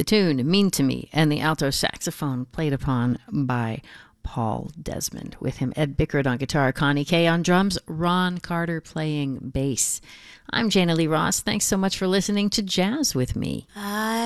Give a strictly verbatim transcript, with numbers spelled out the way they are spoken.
The tune, Mean to Me, and the alto saxophone played upon by Paul Desmond. With him, Ed Bickert on guitar, Connie Kay on drums, Ron Carter playing bass. I'm Jana Lee Ross. Thanks so much for listening to Jazz with Me. I